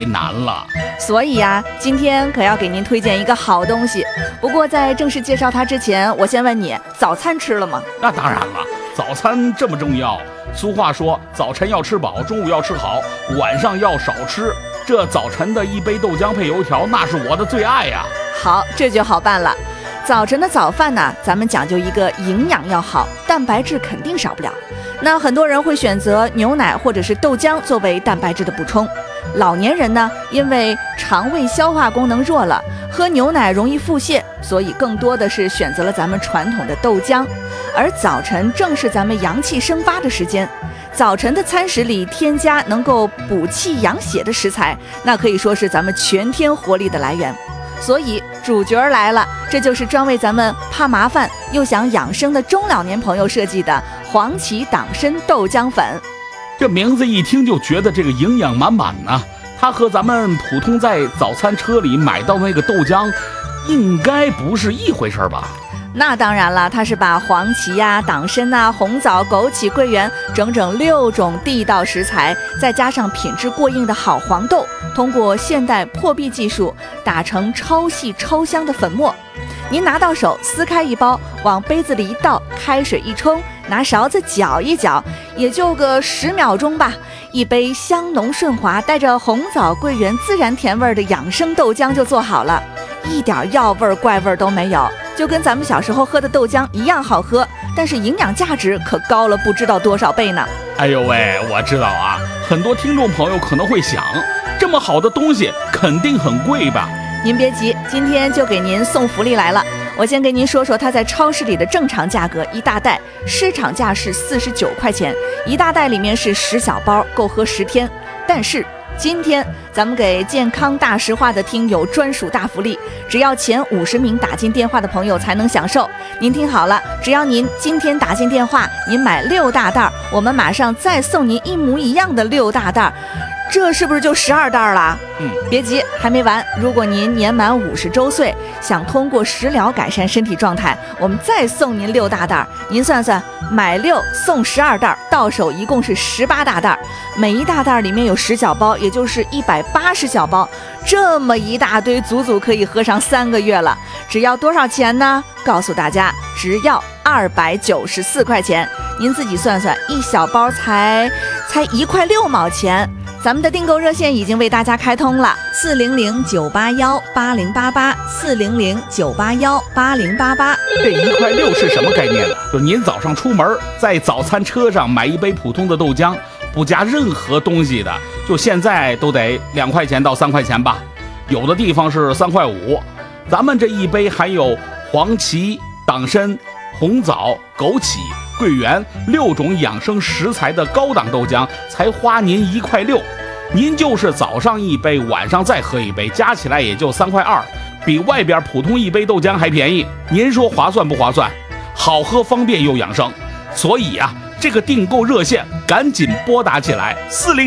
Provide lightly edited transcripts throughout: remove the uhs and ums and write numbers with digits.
难了。 所以呀，今天可要给您推荐一个好东西。不过在正式介绍它之前，我先问你，早餐吃了吗？ 那当然了，早餐这么重要。俗话说，早晨要吃饱，中午要吃好，晚上要少吃。这早晨的一杯豆浆配油条，那是我的最爱呀。 好，这就好办了。早晨的早饭呢，咱们讲究一个营养要好，蛋白质肯定少不了。那很多人会选择牛奶或者是豆浆作为蛋白质的补充。老年人呢，因为肠胃消化功能弱了，喝牛奶容易腹泻，所以更多的是选择了咱们传统的豆浆。而早晨正是咱们阳气生发的时间，早晨的餐食里添加能够补气养血的食材，那可以说是咱们全天活力的来源。所以主角来了，这就是专为咱们怕麻烦又想养生的中老年朋友设计的黄芪党参豆浆粉。 这名字一听就觉得这个营养满满呢。它和咱们普通在早餐车里买到那个豆浆应该不是一回事吧？ 那当然了，它是把黄芪呀、党参啊、红枣、枸杞、桂圆整整6种地道食材，再加上品质过硬的好黄豆，通过现代破壁技术打成超细超香的粉末。您拿到手，撕开一包，往杯子里一倒，开水一冲，拿勺子搅一搅，也就个10秒钟吧。一杯香浓顺滑、带着红枣、桂圆自然甜味的养生豆浆就做好了，一点药味怪味都没有，就跟咱们小时候喝的豆浆一样好喝，但是营养价值可高了不知道多少倍呢。 哎呦喂，我知道啊，很多听众朋友可能会想，这么好的东西肯定很贵吧？ 您别急，今天就给您送福利来了。我先给您说说它在超市里的正常价格，一大袋市场价是49块钱，一大袋里面是10小包，够喝10天。但是今天咱们给健康大实话的听友专属大福利，只要前50名打进电话的朋友才能享受。您听好了，只要您今天打进电话，您买6大袋，我们马上再送您一模一样的6大袋，这是不是就12袋了？别急，还没完。如果您年满50周岁，想通过食疗改善身体状态，我们再送您6大袋。您算算，买6送12袋，到手一共是18大袋，每一大袋里面有10小包，也就是180小包，这么一大堆，足足可以喝上3个月了。只要多少钱呢？告诉大家，只要294块钱。您自己算算，一小包才1块6毛钱。咱们的订购热线已经为大家开通了，400-981-8088，400-981-8088。 这1块6是什么概念呢？就是您早上出门，在早餐车上买一杯普通的豆浆，不加任何东西的，就现在都得2块钱到3块钱吧，有的地方是3块5。咱们这一杯含有黄芪、党参、红枣、枸杞、桂圆6种养生食材的高档豆浆，才花您1块6。您就是早上一杯，晚上再喝一杯，加起来也就3块2，比外边普通一杯豆浆还便宜。您说划算不划算？好喝、方便又养生。所以啊，这个订购热线赶紧拨打起来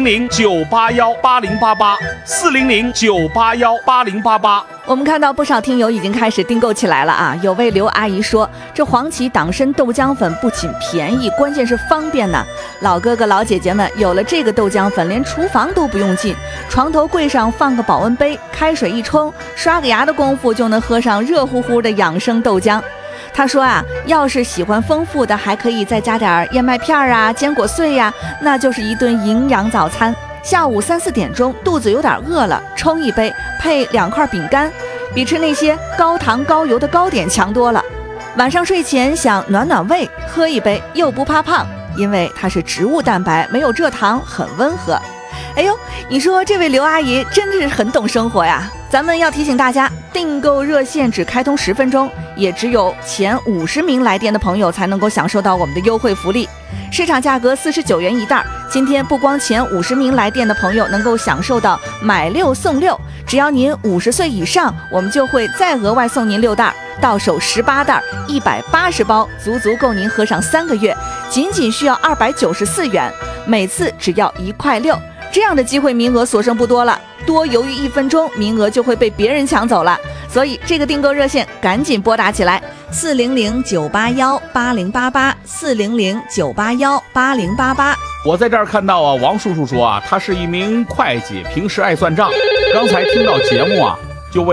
，400-981-8088，400-981-8088。 我们看到不少听友已经开始订购起来了啊！有位刘阿姨说，这黄芪党参豆浆粉不仅便宜，关键是方便呢。老哥哥老姐姐们，有了这个豆浆粉，连厨房都不用进，床头柜上放个保温杯，开水一冲，刷个牙的功夫就能喝上热乎乎的养生豆浆。他说啊，要是喜欢丰富的，还可以再加点燕麦片啊、坚果碎呀，那就是一顿营养早餐。下午3、4点钟，肚子有点饿了，冲一杯，配2块饼干，比吃那些高糖高油的糕点强多了。晚上睡前想暖暖胃，喝一杯又不怕胖，因为它是植物蛋白，没有蔗糖，很温和。哎呦，你说这位刘阿姨真的是很懂生活呀！咱们要提醒大家，订购热线只开通10分钟，也只有前50名来电的朋友才能够享受到我们的优惠福利。市场价格49元一袋，今天不光前50名来电的朋友能够享受到买6送6，只要您50岁以上，我们就会再额外送您6袋，到手18袋，180包，足足够您喝上3个月，仅仅需要294元，每次只要1块6。这样的机会名额所剩不多了， 多犹豫1分钟，名额就会被别人抢走了。所以这个订购热线赶紧拨打起来，400-981-8088，400-981-8088。 我在这儿看到啊，王叔叔说啊，他是一名会计，平时爱算账。刚才听到节目啊，